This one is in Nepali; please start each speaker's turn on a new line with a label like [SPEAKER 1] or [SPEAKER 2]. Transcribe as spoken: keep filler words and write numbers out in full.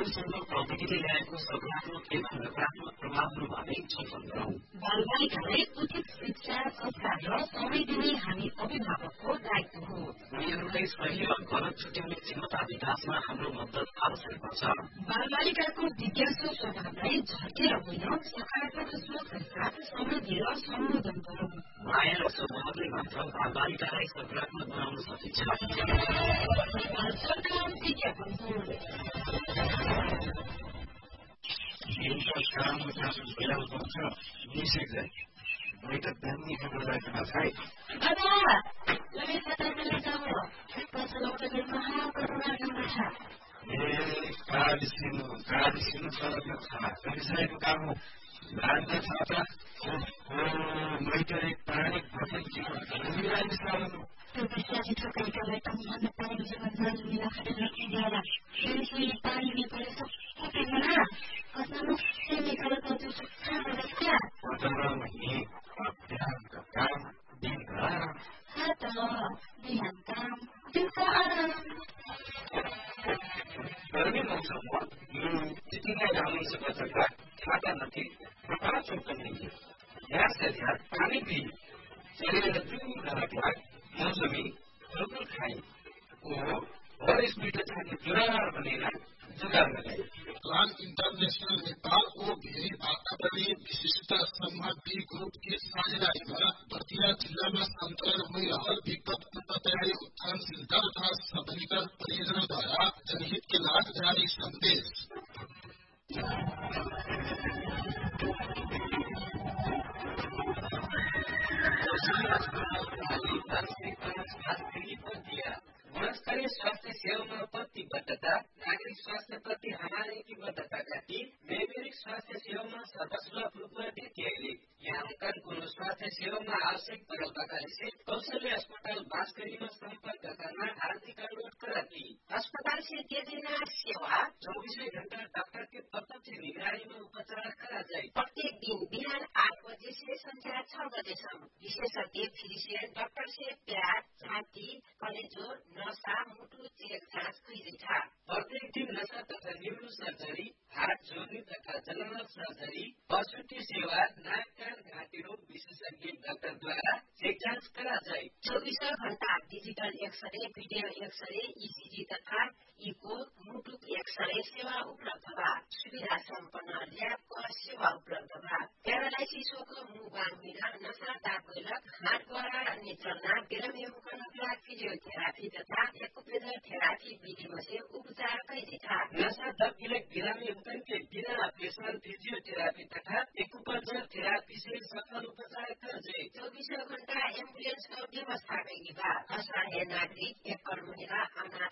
[SPEAKER 1] विकाससँग प्रौद्योगिकीले ल्याएको सकारात्मक एवं नकारात्मक प्रभावहरूबारे छलफल गरौं।
[SPEAKER 2] बालबालिकालाई उचित शिक्षा, संस्कार र समय दिने हामी अभिभावकको दायित्व हो।
[SPEAKER 1] उनीहरूलाई सही र गलत छुट्याउने क्षमता विकासमा हाम्रो मद्दत आवश्यक पर्छ।
[SPEAKER 2] बालबालिकाको जिज्ञासु स्वभावलाई झर्केर होइन, सकारात्मक सोचका साथ समृद्धि र सम्बोधन गरौं।
[SPEAKER 1] माया र स्वभावले मात्र बालबालिकालाई सकारात्मक बनाउन सकिन्छ।
[SPEAKER 2] सरकार विज्ञापन हो।
[SPEAKER 3] Mereka berani memperlakukan saya.
[SPEAKER 2] Ada, lebih kata dari kamu. Pasal dari mahal perundangan mereka.
[SPEAKER 3] Eh, kalau di sini, kalau di sini kalau di sana, tapi saya kamu, anda apa? Oh, mereka panik, panik juga. Ini lagi selalu.
[SPEAKER 2] Bisa diterapkan kalau kamu panik jangan selalu melakukan kerja. Ini panik di polisi. Karena, kalau saya kalau kau tu suka mereka.
[SPEAKER 3] Orang ini. Dihantam, dilarang.
[SPEAKER 2] Atau dihantam, juga orang.
[SPEAKER 3] Bagaimana semua? Hmm, itu tidak ada sebenarnya. Kata nanti, berapa contoh ini? Ya, saya lihat panik di. Saya lihat juga lagi, muzami, betul kai. Oh, और इस मीटर के जुड़ा बनेगा जुड़ा बनेगा
[SPEAKER 4] प्लान इंटरनेशनल नेपाल को भेरी वातावरणीय विशिष्ट सम्बन्धी ग्रुप की साझेदारी में दतिया जिला में संचालन हुई रहल विगत पूर्व तैयारी उत्थानशीलता तथा सबलीकरण परियोजना द्वारा जनहित के लाभ जारी संदेश।
[SPEAKER 1] गुणस्तरीय स्वास्थ्य सेवामा प्रतिबद्धता, नागरिक स्वास्थ्य प्रति हमारे प्रतिबद्धता का वैज्ञानिक स्वास्थ्य सेवामा सर्वसुलभ रूपमा देखिएले यहाँ कुनै स्वास्थ्य सेवामा आवश्यक परम्पराले से कौशल्य अस्पताल बाँसकरीमा सम्पर्क गर्न हार्दिक अनुरोध करती। अस्पताल से दिए जाने सेवा चौबीसों घंटा डॉक्टर के प्रत्यक्ष निगरानी में उपचार करा जाए। प्रत्येक दिन बिहान आठ बजे से संध्या छह बजेसम्म विशेषज्ञ फिजिशियन डॉक्टर से प्याज, छाती, कलेजो, नसा, मुटु चेक जाँच गरिन्छ। प्रत्येक दिन नसा तथा न्यूरो सर्जरी, हार्ट जोर्नी तथा जनरल सर्जरी, प्रसूति सेवा, नाक कान घाँटी रोग विशेषज्ञ डाक्टरद्वारा चेक जाँच करा जाए। चौबीसों घंटा digital x-ray, video x-ray, ECG तथा इको, मुटु एक्सरे सेवा उपलब्ध बा। सुविधा सम्पन्न ल्याबको सेवा उपलब्ध बा। प्यारालाइसिसको मुबाङ बिना नसा दागोलक हातद्वारा नेत्रना बेरमेमुकनका फिजियोथेरापी तथा एक्युपेजर थेरापी विधिमा से उपचार गरिन्छ। नसा दबिलक बेरमेमुकन के बिना ऑपरेशन फिजियोथेरापी तथा एक्युपेजर थेरापी से सफल उपचार करे। चौबीसों घंटा एम्बुलेंस का व्यवस्था गई बा। असहाय नागरिक, एकल महिला, अनाथ